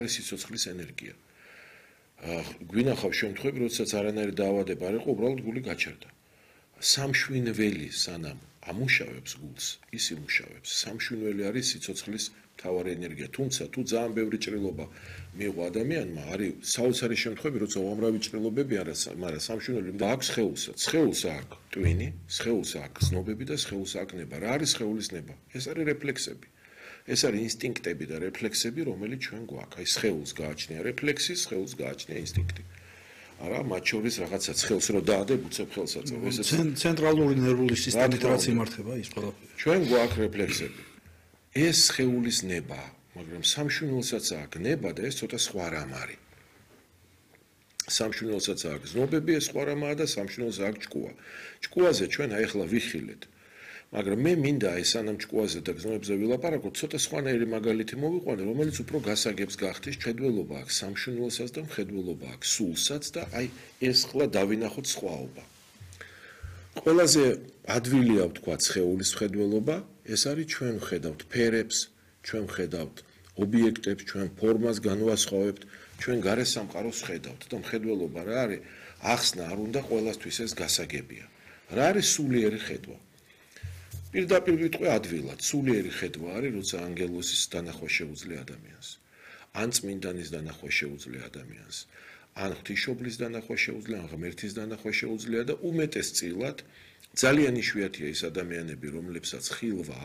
სიცოცხლის ენერგია. გვინახავს შემთხვევები, როდესაც არანაირი დაავადება არ იყო, უბრალოდ გული გაჩერდა. სამშვინველი სანამ ამუშავებს გულს, ის იმუშავებს. სამშვინველი არის სიცოცხლის მთავარი ენერგია. თუმცა თუ ძალიან ბევრი ჭრილობა მიიღო ადამიანმა, არის საოცარი შემთხვევები, როცა უამრავი ჭრილობები არის, მაგრამ სამშვინველი აქვს სხეულსაც. სხეულს აქვს ტვინი, სხეულს აქვს ზნობები და სხეულს აქვს ნება. რა არის სხეულის ნება? ეს არის რეფლექსები. ეს არის ინსტინქტები და რეფლექსები, რომელიც ჩვენ გვაქვს. აი სხეულს გააჩნია რეფლექსი, სხეულს გააჩნია ინსტინქტი. არა, მათ შორის რაღაცა სხეულს რო დაადებ, უცებ ხელსაწევ. ეს ცენტრალური ნერვული სისტემით რაც იმართება ის ყველაფერი. ჩვენ გვაქვს რეფლექსები. ეს სხეულის ნება, მაგრამ სამშვინველსაც აქვს ნება და ეს ცოტა სხვა რამ არის. სამშვინველსაც აქვს ზნობები, ეს სხვა რამაა და სამშვინველს აქვს ჭკუა. ჭკუაზე ჩვენ აი ახლა ვიხილეთ. მაგრამ მე მინდა ეს სანამ ჭკუაზე და გზნობებზე ვილაპარაკოთ, ცოტა სხვანაირი მაგალითი მოვიყვანე, რომელიც უფრო გასაგებს გახდეს, ხედველობა აქვს სამშვინველსაც და მხედველობა აქვს სულსაც და აი ეს ხლა დავინახოთ სხვაობა. ყველაზე ადვილია ვთქვა სხეულის მხედველობა, ეს არის ჩვენ ვხედავთ ფერებს, ჩვენ ვხედავთ ობიექტებს, ჩვენ ფორმას განვასხვავებთ, ჩვენ გარესამყაროს ვხედავთ და მხედველობა რა არის? ახსნა არ უნდა ყველასთვის ეს გასაგებია. რა არის სულიერი ხედვა? პირდაპირ ვიტყვი ადვილად, სულიერი ხედვა არის, როცა ანგელოზის დანახვა შეუძლია ადამიანს. ან წმინდანის დანახვა შეუძლია ადამიანს. ან ღვთისმშობლის დანახვა შეუძლია, ან ღმერთის დანახვა შეუძლია და უმეტესწილად ძალიან იშვიათია ის ადამიანები, რომლებსაც ხილვა